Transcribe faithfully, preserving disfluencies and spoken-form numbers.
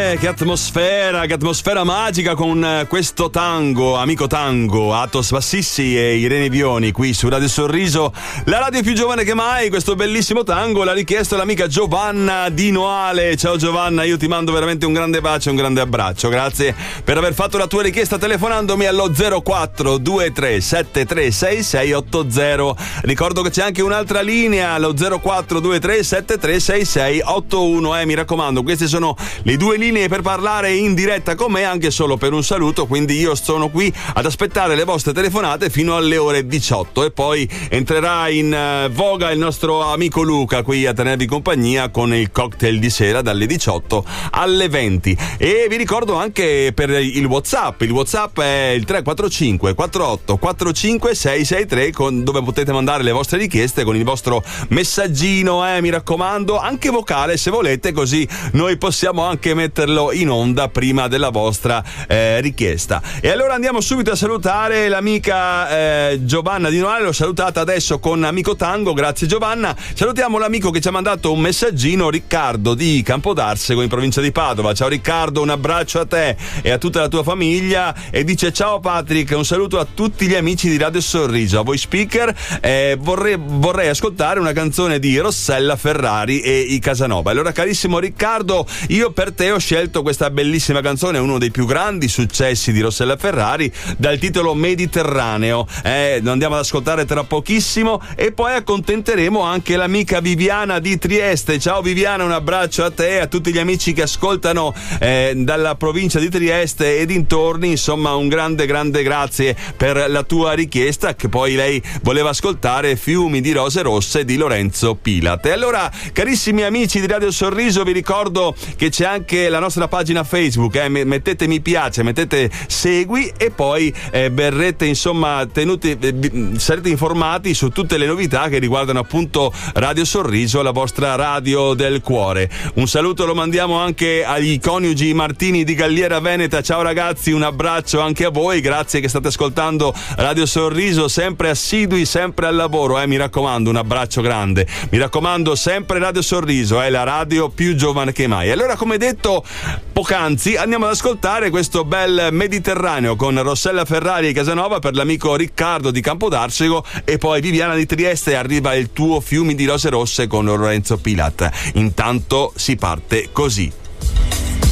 Eh, che atmosfera, che atmosfera magica con questo tango, amico tango, Athos Bassissi e Irene Vioni qui su Radio Sorriso, la radio più giovane che mai. Questo bellissimo tango l'ha richiesto l'amica Giovanna Di Noale. Ciao Giovanna, io ti mando veramente un grande bacio e un grande abbraccio. Grazie per aver fatto la tua richiesta telefonandomi allo zero quattro due tre sette tre sei sei otto zero. Ricordo che c'è anche un'altra linea allo zero quattro due tre sette tre sei sei otto uno. Eh, mi raccomando, queste sono le due linee per parlare in diretta con me, anche solo per un saluto, quindi io sono qui ad aspettare le vostre telefonate fino alle ore diciotto e poi entrerà in uh, voga il nostro amico Luca qui a tenervi compagnia con il cocktail di sera dalle diciotto alle venti. E vi ricordo anche per il WhatsApp, il WhatsApp è il tre quattro cinque quattro otto quattro cinque sei sei tre, con, dove potete mandare le vostre richieste con il vostro messaggino, eh, mi raccomando, anche vocale se volete, così noi possiamo anche metterlo in onda prima della vostra eh, richiesta. E allora andiamo subito a salutare l'amica eh, Giovanna Di Noale. L'ho salutata adesso con Amico Tango, grazie Giovanna. Salutiamo l'amico che ci ha mandato un messaggino, Riccardo di Campodarsego in provincia di Padova. Ciao Riccardo, un abbraccio a te e a tutta la tua famiglia, e dice: ciao Patrick, un saluto a tutti gli amici di Radio Sorriso, a voi speaker, eh, vorrei, vorrei ascoltare una canzone di Rossella Ferrari e i Casanova. Allora carissimo Riccardo, io per te ho scelto questa bellissima canzone, uno dei più grandi successi di Rossella Ferrari, dal titolo Mediterraneo. Eh, lo andiamo ad ascoltare tra pochissimo e poi accontenteremo anche l'amica Viviana di Trieste. Ciao Viviana, un abbraccio a te e a tutti gli amici che ascoltano eh, dalla provincia di Trieste e dintorni. Insomma, un grande grande grazie per la tua richiesta, che poi lei voleva ascoltare Fiumi di rose rosse di Lorenzo Pilat. E allora carissimi amici di Radio Sorriso, vi ricordo che c'è anche la nostra pagina Facebook, eh? Mettete mi piace, mettete segui e poi eh, verrete insomma tenuti, eh, sarete informati su tutte le novità che riguardano appunto Radio Sorriso, la vostra radio del cuore. Un saluto lo mandiamo anche agli coniugi Martini di Galliera Veneta. Ciao ragazzi, un abbraccio anche a voi, grazie che state ascoltando Radio Sorriso, sempre assidui, sempre al lavoro, eh? Mi raccomando, un abbraccio grande, mi raccomando, sempre Radio Sorriso, è eh? la radio più giovane che mai. Allora, come detto poc'anzi, andiamo ad ascoltare questo bel Mediterraneo con Rossella Ferrari e Casanova per l'amico Riccardo di Campodarsego, e poi Viviana di Trieste, arriva il tuo Fiumi di rose rosse con Lorenzo Pilat. Intanto si parte così.